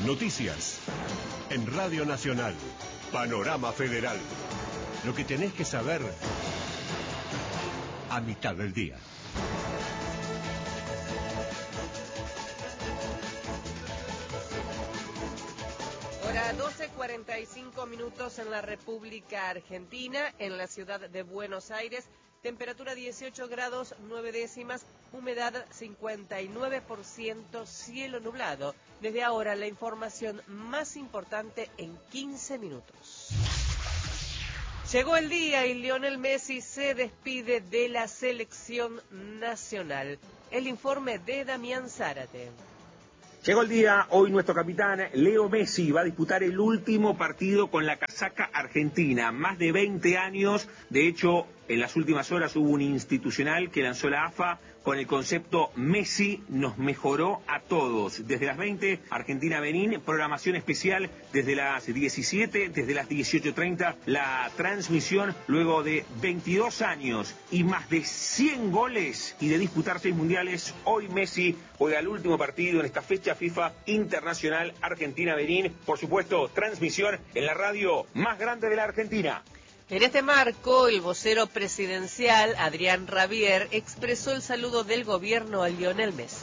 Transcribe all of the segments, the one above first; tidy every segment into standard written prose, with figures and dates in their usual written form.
Noticias. En Radio Nacional. Panorama Federal. Lo que tenés que saber a mitad del día. Hora 12:45 en la República Argentina, en la ciudad de Buenos Aires. Temperatura 18 grados 9 décimas, humedad 59%, cielo nublado. Desde ahora la información más importante en 15 minutos. Llegó el día y Lionel Messi se despide de la selección nacional. El informe de Damián Zárate. Llegó el día, hoy nuestro capitán Leo Messi va a disputar el último partido con la casaca argentina. Más de 20 años, de hecho, en las últimas horas hubo un institucional que lanzó la AFA con el concepto Messi nos mejoró a todos. Desde las 20, Argentina-Benín, programación especial desde las 17, desde las 18:30, la transmisión luego de 22 años y más de 100 goles y de disputar 6 mundiales. Hoy Messi juega el último partido en esta fecha FIFA Internacional Argentina-Benín. Por supuesto, transmisión en la radio más grande de la Argentina. En este marco, el vocero presidencial, Adrián Rabier, expresó el saludo del gobierno a Lionel Messi.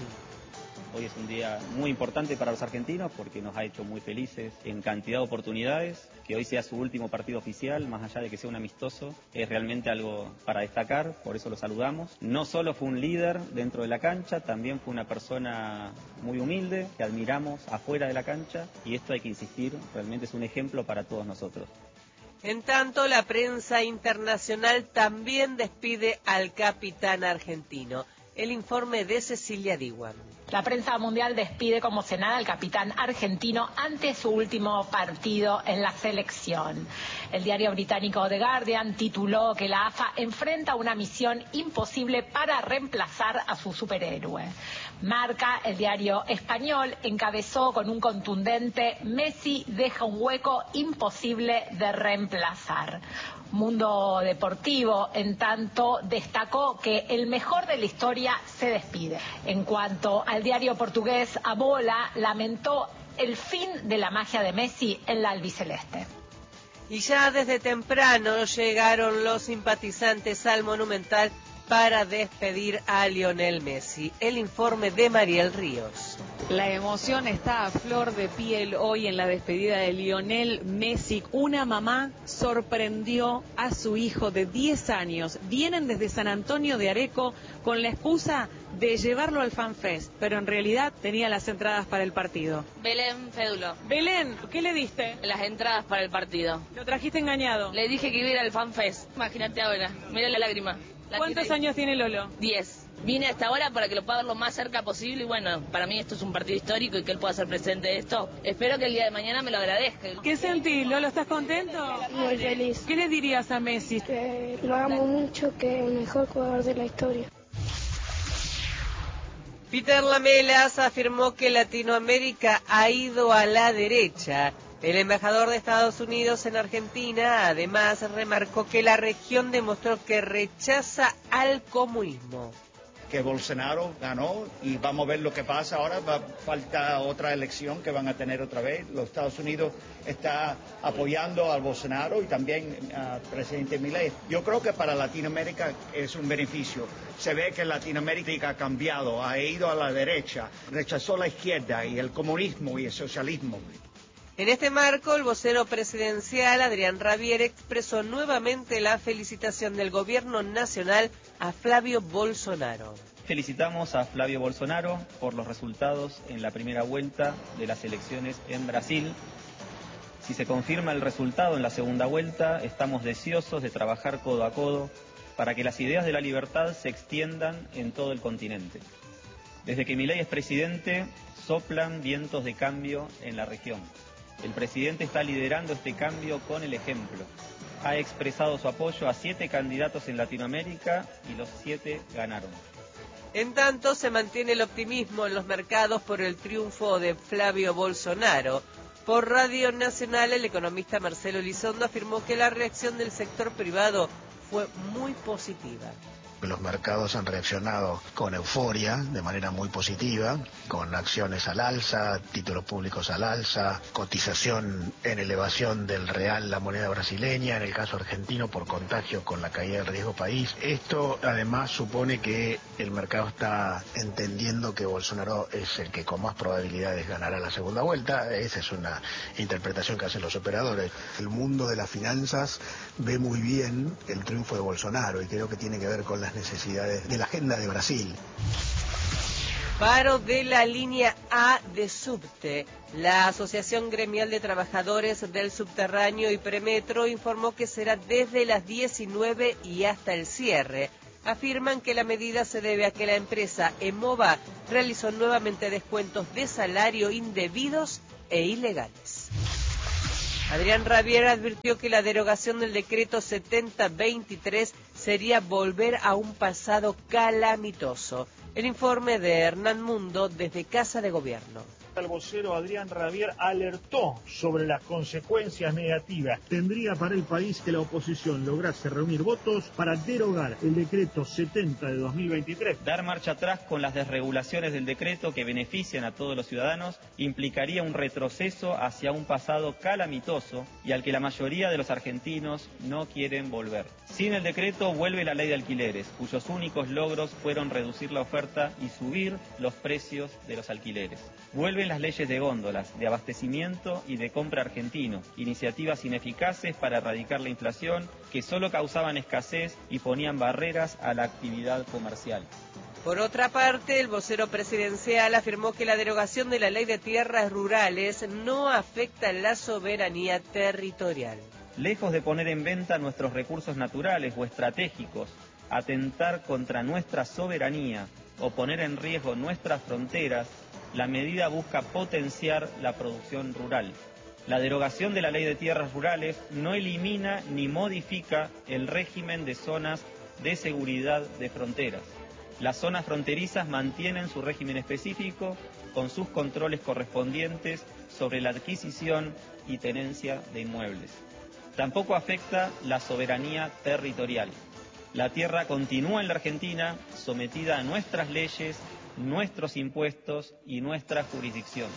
Hoy es un día muy importante para los argentinos porque nos ha hecho muy felices en cantidad de oportunidades. Que hoy sea su último partido oficial, más allá de que sea un amistoso, es realmente algo para destacar, por eso lo saludamos. No solo fue un líder dentro de la cancha, también fue una persona muy humilde, que admiramos afuera de la cancha, y esto hay que insistir, realmente es un ejemplo para todos nosotros. En tanto, la prensa internacional también despide al capitán argentino. El informe de Cecilia Diwan. La prensa mundial despide como si nada al capitán argentino ante su último partido en la selección. El diario británico The Guardian tituló que la AFA enfrenta una misión imposible para reemplazar a su superhéroe. Marca, el diario español, encabezó con un contundente Messi deja un hueco imposible de reemplazar. Mundo Deportivo, en tanto, destacó que el mejor de la historia se despide. En cuanto al diario portugués A Bola, lamentó el fin de la magia de Messi en la albiceleste. Y ya desde temprano llegaron los simpatizantes al Monumental para despedir a Lionel Messi. El informe de Mariel Ríos. La emoción está a flor de piel hoy en la despedida de Lionel Messi. Una mamá sorprendió a su hijo de 10 años. Vienen desde San Antonio de Areco con la excusa de llevarlo al FanFest, pero en realidad tenía las entradas para el partido. Belén Fédulo. Belén, ¿qué le diste? Las entradas para el partido. ¿Lo trajiste engañado? Le dije que iba a ir al FanFest. Imagínate ahora, mira la lágrima. ¿Cuántos años tiene Lolo? 10. Vine hasta ahora para que lo pueda ver lo más cerca posible y bueno, para mí esto es un partido histórico y que él pueda ser presente de esto. Espero que el día de mañana me lo agradezca. ¿Qué sentís, Lolo? ¿Estás contento? Muy feliz. ¿Qué le dirías a Messi? Que lo amo mucho, que es el mejor jugador de la historia. Peter Lamelas afirmó que Latinoamérica ha ido a la derecha. El embajador de Estados Unidos en Argentina, además, remarcó que la región demostró que rechaza al comunismo. Que Bolsonaro ganó y vamos a ver lo que pasa ahora. Falta otra elección que van a tener otra vez. Los Estados Unidos está apoyando al Bolsonaro y también al presidente Milei. Yo creo que para Latinoamérica es un beneficio. Se ve que Latinoamérica ha cambiado, ha ido a la derecha, rechazó la izquierda y el comunismo y el socialismo. En este marco, el vocero presidencial, Adrián Rabier, expresó nuevamente la felicitación del gobierno nacional a Flavio Bolsonaro. Felicitamos a Flavio Bolsonaro por los resultados en la primera vuelta de las elecciones en Brasil. Si se confirma el resultado en la segunda vuelta, estamos deseosos de trabajar codo a codo para que las ideas de la libertad se extiendan en todo el continente. Desde que Milei es presidente, soplan vientos de cambio en la región. El presidente está liderando este cambio con el ejemplo. Ha expresado su apoyo a 7 candidatos en Latinoamérica y los 7 ganaron. En tanto, se mantiene el optimismo en los mercados por el triunfo de Flavio Bolsonaro. Por Radio Nacional, el economista Marcelo Elizondo afirmó que la reacción del sector privado fue muy positiva. Los mercados han reaccionado con euforia, de manera muy positiva, con acciones al alza, títulos públicos al alza, cotización en elevación del real, la moneda brasileña, en el caso argentino por contagio con la caída del riesgo país. Esto además supone que el mercado está entendiendo que Bolsonaro es el que con más probabilidades ganará la segunda vuelta. Esa es una interpretación que hacen los operadores. El mundo de las finanzas ve muy bien el triunfo de Bolsonaro y creo que tiene que ver con las necesidades de la agenda de Brasil. Paro de la línea A de subte. La Asociación Gremial de Trabajadores del Subterráneo y Premetro informó que será desde las 19 y hasta el cierre. Afirman que la medida se debe a que la empresa EMOVA realizó nuevamente descuentos de salario indebidos e ilegales. Adrián Rabier advirtió que la derogación del decreto 7023 sería volver a un pasado calamitoso. El informe de Hernán Mundo desde Casa de Gobierno. El vocero Adrián Rabier alertó sobre las consecuencias negativas. Tendría para el país que la oposición lograse reunir votos para derogar el decreto 70 de 2023. Dar marcha atrás con las desregulaciones del decreto que benefician a todos los ciudadanos implicaría un retroceso hacia un pasado calamitoso y al que la mayoría de los argentinos no quieren volver. Sin el decreto vuelve la ley de alquileres, cuyos únicos logros fueron reducir la oferta y subir los precios de los alquileres. Vuelven las leyes de góndolas, de abastecimiento y de compra argentino, iniciativas ineficaces para erradicar la inflación que solo causaban escasez y ponían barreras a la actividad comercial. Por otra parte, el vocero presidencial afirmó que la derogación de la ley de tierras rurales no afecta la soberanía territorial. Lejos de poner en venta nuestros recursos naturales o estratégicos, atentar contra nuestra soberanía o poner en riesgo nuestras fronteras, la medida busca potenciar la producción rural. La derogación de la ley de tierras rurales no elimina ni modifica el régimen de zonas de seguridad de fronteras. Las zonas fronterizas mantienen su régimen específico con sus controles correspondientes sobre la adquisición y tenencia de inmuebles. Tampoco afecta la soberanía territorial. La tierra continúa en la Argentina sometida a nuestras leyes, nuestros impuestos y nuestra jurisdicción.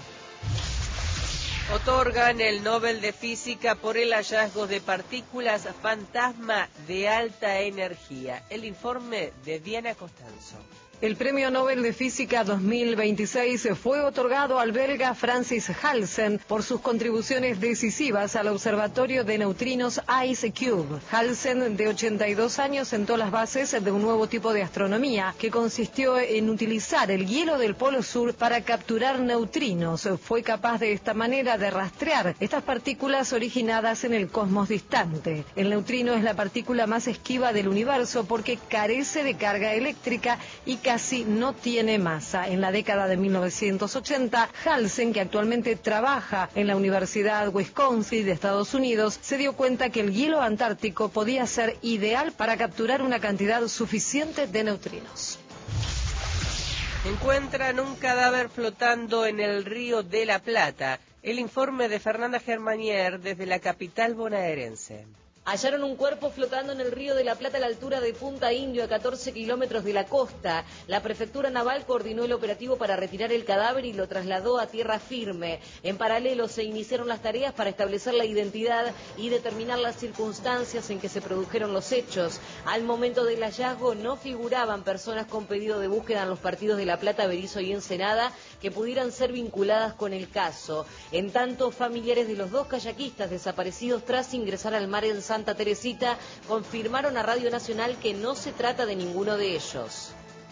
Otorgan el Nobel de Física por el hallazgo de partículas fantasma de alta energía. El informe de Diana Costanzo. El Premio Nobel de Física 2026 fue otorgado al belga Francis Halsen por sus contribuciones decisivas al Observatorio de Neutrinos IceCube. Halsen, de 82 años, sentó las bases de un nuevo tipo de astronomía que consistió en utilizar el hielo del Polo Sur para capturar neutrinos. Fue capaz de esta manera de rastrear estas partículas originadas en el cosmos distante. El neutrino es la partícula más esquiva del universo porque carece de carga eléctrica y casi no tiene masa. En la década de 1980, Halsen, que actualmente trabaja en la Universidad Wisconsin de Estados Unidos, se dio cuenta que el hielo antártico podía ser ideal para capturar una cantidad suficiente de neutrinos. Encuentran un cadáver flotando en el río de la Plata. El informe de Fernanda Germanier desde la capital bonaerense. Hallaron un cuerpo flotando en el río de la Plata a la altura de Punta Indio, a 14 kilómetros de la costa. La Prefectura Naval coordinó el operativo para retirar el cadáver y lo trasladó a tierra firme. En paralelo se iniciaron las tareas para establecer la identidad y determinar las circunstancias en que se produjeron los hechos. Al momento del hallazgo no figuraban personas con pedido de búsqueda en los partidos de La Plata, Berisso y Ensenada que pudieran ser vinculadas con el caso. En tanto, familiares de los dos kayakistas desaparecidos tras ingresar al mar en Santa Teresita confirmaron a Radio Nacional que no se trata de ninguno de ellos.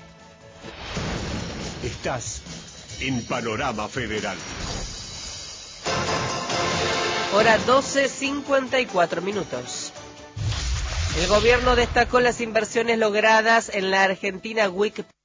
Estás en Panorama Federal. Hora 12:54 minutos. El gobierno destacó las inversiones logradas en la Argentina Week